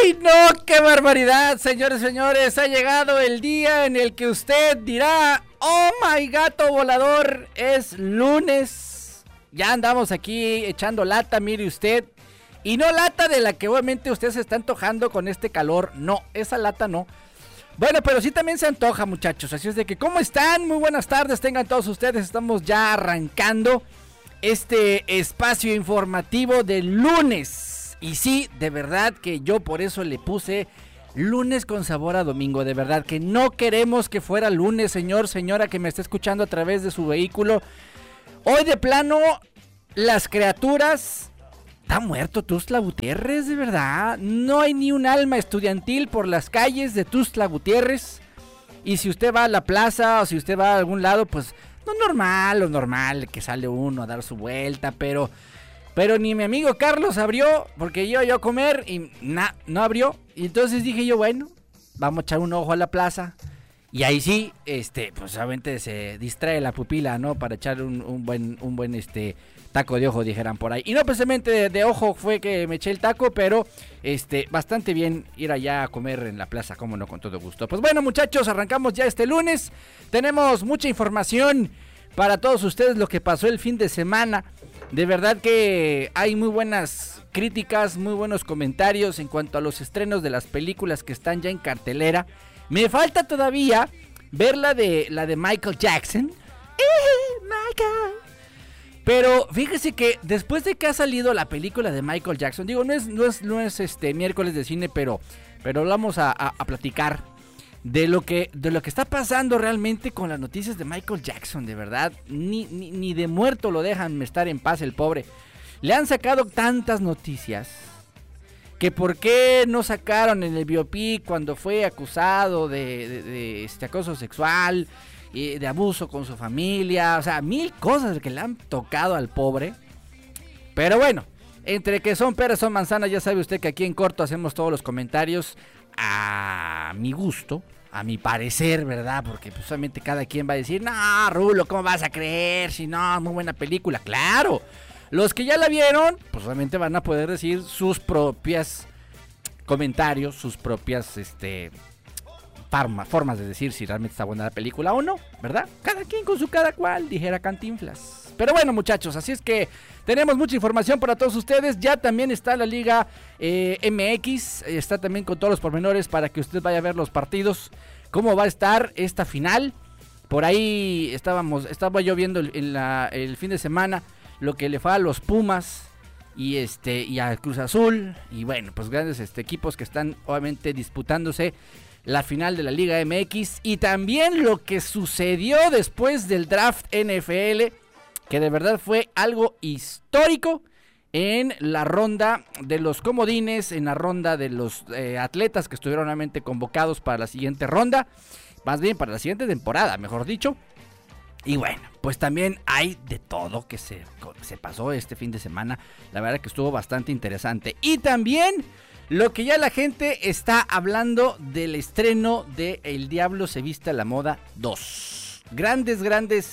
No, qué barbaridad, señores, señores. Ha llegado el día en el que usted dirá: oh my gato volador, es lunes. Ya andamos aquí echando lata, mire usted. Y no lata de la que obviamente usted se está antojando con este calor. No, esa lata no. Bueno, pero sí también se antoja, muchachos. Así es de que, ¿cómo están? Muy buenas tardes tengan todos ustedes. Estamos ya arrancando este espacio informativo del lunes. Y sí, de verdad que yo por eso le puse lunes con sabor a domingo. De verdad que no queremos que fuera lunes, señor, señora que me está escuchando a través de su vehículo. Hoy de plano, las criaturas... Está muerto Tuxtla Gutiérrez, de verdad. No hay ni un alma estudiantil por las calles de Tuxtla Gutiérrez. Y si usted va a la plaza o si usted va a algún lado, pues no lo normal que sale uno a dar su vuelta, pero ni mi amigo Carlos abrió, porque iba yo a comer y no abrió. Y entonces dije yo, bueno, vamos a echar un ojo a la plaza. Y ahí sí, pues obviamente se distrae la pupila, ¿no? Para echar un buen taco de ojo, dijeran por ahí. Y no precisamente de ojo fue que me eché el taco, pero bastante bien ir allá a comer en la plaza, cómo no, con todo gusto. Pues bueno, muchachos, arrancamos ya este lunes. Tenemos mucha información para todos ustedes, lo que pasó el fin de semana. De verdad que hay muy buenas críticas, muy buenos comentarios en cuanto a los estrenos de las películas que están ya en cartelera. Me falta todavía ver la de Michael Jackson. Michael. Pero fíjese que después de que ha salido la película de Michael Jackson, digo, no es miércoles de cine, pero vamos a platicar de lo que está pasando realmente con las noticias de Michael Jackson, de verdad. Ni de muerto lo dejan estar en paz el pobre. Le han sacado tantas noticias que por qué no sacaron en el biopic cuando fue acusado de acoso sexual, de abuso con su familia, o sea, mil cosas que le han tocado al pobre. Pero bueno, entre que son peras son manzanas, ya sabe usted que aquí en corto hacemos todos los comentarios a mi gusto, a mi parecer, ¿verdad? Porque pues obviamente cada quien va a decir, no, Rulo, ¿cómo vas a creer? Si no, muy buena película, claro. Los que ya la vieron, pues obviamente van a poder decir sus propias comentarios, sus propias formas de decir si realmente está buena la película o no, ¿verdad? Cada quien con su cada cual, dijera Cantinflas. Pero bueno, muchachos, así es que tenemos mucha información para todos ustedes. Ya también está la Liga MX, está también con todos los pormenores para que usted vaya a ver los partidos, cómo va a estar esta final. Por ahí estaba yo viendo el fin de semana lo que le fue a los Pumas y a Cruz Azul, y bueno, pues grandes equipos que están obviamente disputándose la final de la Liga MX, y también lo que sucedió después del draft NFL, que de verdad fue algo histórico en la ronda de los comodines, en la ronda de los atletas que estuvieron nuevamente convocados para la siguiente ronda, más bien para la siguiente temporada, mejor dicho. Y bueno, pues también hay de todo que se pasó este fin de semana. La verdad que estuvo bastante interesante. Y también lo que ya la gente está hablando del estreno de El Diablo se viste a la moda 2. Grandes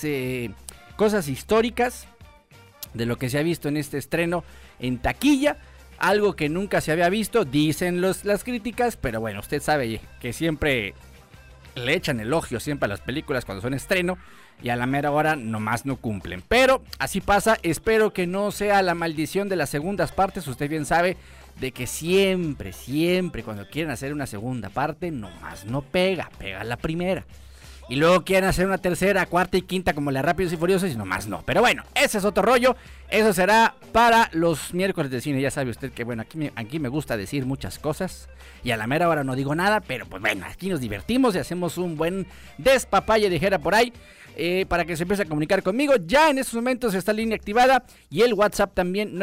cosas históricas de lo que se ha visto en este estreno en taquilla. Algo que nunca se había visto, dicen las críticas. Pero bueno, usted sabe que siempre le echan elogio siempre a las películas cuando son estreno. Y a la mera hora nomás no cumplen. Pero así pasa, espero que no sea la maldición de las segundas partes. Usted bien sabe de que siempre cuando quieren hacer una segunda parte, nomás no pega la primera. Y luego quieren hacer una tercera, cuarta y quinta como la Rápidos y Furiosos y nomás no. Pero bueno, ese es otro rollo. Eso será para los miércoles de cine. Ya sabe usted que bueno, aquí me gusta decir muchas cosas. Y a la mera hora no digo nada, pero pues bueno, aquí nos divertimos y hacemos un buen despapalle, dijera por ahí. Para que se empiece a comunicar conmigo. Ya en estos momentos está la línea activada y el WhatsApp también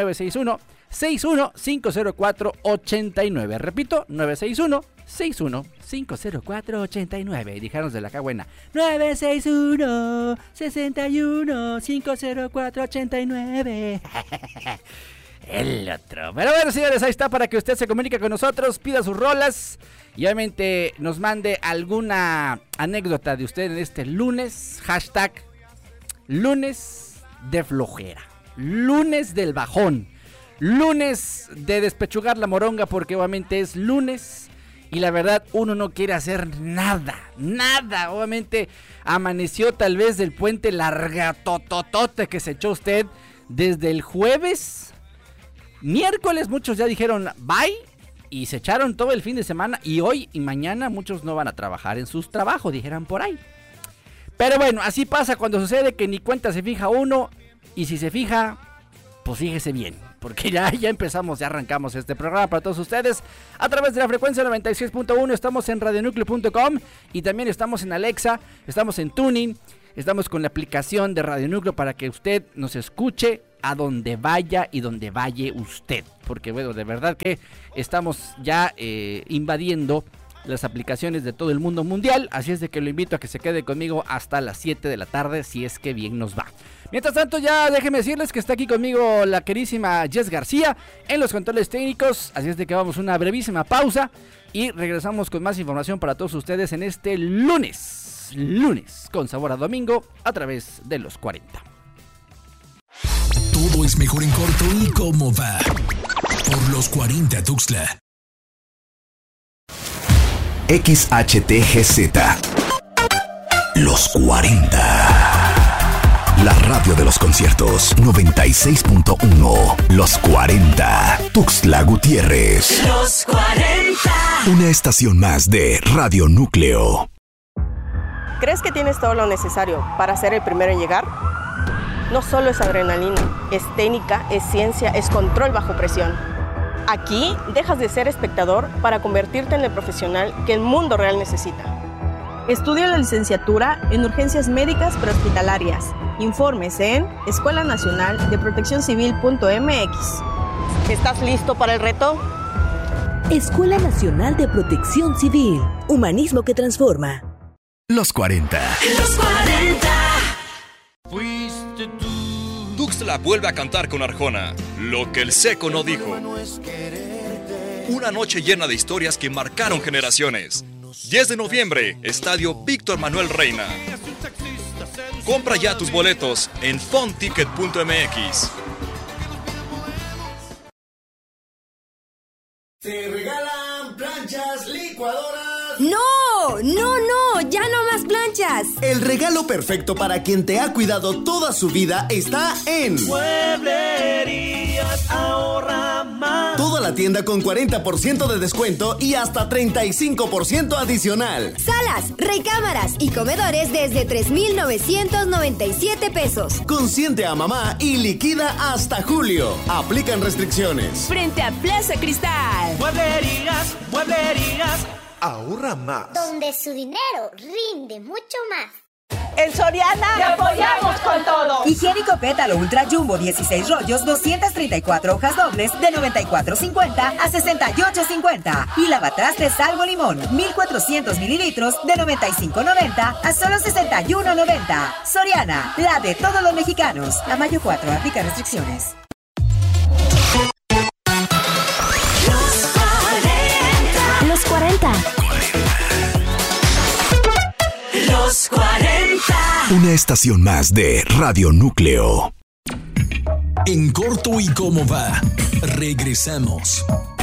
961-61-504-89. Repito, 961-61-504-89. Dijeron de la acá buena. 961-61-504-89. El otro. Pero bueno, señores, ahí está para que usted se comunique con nosotros, pida sus rolas y obviamente nos mande alguna anécdota de usted en este lunes. Hashtag lunes de flojera, lunes del bajón, lunes de despechugar la moronga, porque obviamente es lunes y la verdad uno no quiere hacer nada. Obviamente amaneció tal vez del puente largatototote que se echó usted desde el jueves. Miércoles muchos ya dijeron bye y se echaron todo el fin de semana, y hoy y mañana muchos no van a trabajar en sus trabajos, dijeran por ahí. Pero bueno, así pasa cuando sucede que ni cuenta se fija uno, y si se fija, pues fíjese bien, porque ya empezamos, ya arrancamos este programa para todos ustedes a través de la frecuencia 96.1, estamos en radionucleo.com y también estamos en Alexa, estamos en Tuning, estamos con la aplicación de Radio Núcleo para que usted nos escuche a donde vaya y donde vaya usted, porque bueno, de verdad que estamos ya invadiendo las aplicaciones de todo el mundo mundial, así es de que lo invito a que se quede conmigo hasta las 7 de la tarde, si es que bien nos va. Mientras tanto, ya déjenme decirles que está aquí conmigo la querísima Jess García en los controles técnicos, así es de que vamos a una brevísima pausa y regresamos con más información para todos ustedes en este lunes con sabor a domingo a través de los 40. Todo es mejor en corto y cómo va. Por los 40 Tuxtla. XHTGZ. Los 40. La radio de los conciertos 96.1. Los 40. Tuxtla Gutiérrez. Los 40. Una estación más de Radio Núcleo. ¿Crees que tienes todo lo necesario para ser el primero en llegar? No solo es adrenalina, es técnica, es ciencia, es control bajo presión. Aquí dejas de ser espectador para convertirte en el profesional que el mundo real necesita. Estudia la licenciatura en urgencias médicas prehospitalarias. Informes en Escuela Nacional de Protección Civil.mx. ¿Estás listo para el reto? Escuela Nacional de Protección Civil. Humanismo que transforma. Los 40. Los 40. Fuiste tú. Tuxtla vuelve a cantar con Arjona, lo que el seco no dijo. Una noche llena de historias que marcaron generaciones. 10 de noviembre, Estadio Víctor Manuel Reina. Compra ya tus boletos en fonticket.mx. Te regalan planchas, licuadoras. ¡No! ¡Ya no más planchas! El regalo perfecto para quien te ha cuidado toda su vida está en Mueblerías Ahorra Más. Toda la tienda con 40% de descuento y hasta 35% adicional. Salas, recámaras y comedores desde 3,997 pesos. Consiente a mamá y liquida hasta julio. Aplican restricciones. Frente a Plaza Cristal. Mueblerías Ahorra Más. Donde su dinero rinde mucho más. En Soriana te apoyamos con todo. Higiénico Pétalo Ultra Jumbo 16 rollos, 234 hojas dobles de $94.50 a $68.50. Y lavatrastes Salvo Limón 1,400 mililitros de $95.90 a solo $61.90. Soriana, la de todos los mexicanos. A mayo 4, aplica restricciones. Los 40. Los 40. Una estación más de Radio Núcleo. En corto y cómo va. Regresamos.